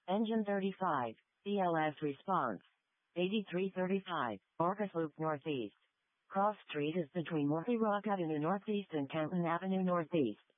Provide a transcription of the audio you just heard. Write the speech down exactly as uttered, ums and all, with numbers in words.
Engine thirty-five, B L S response. eighty-three thirty-five, Orcas Loop Northeast. Cross Street is between Morphy Rock Avenue Northeast and Canton Avenue Northeast.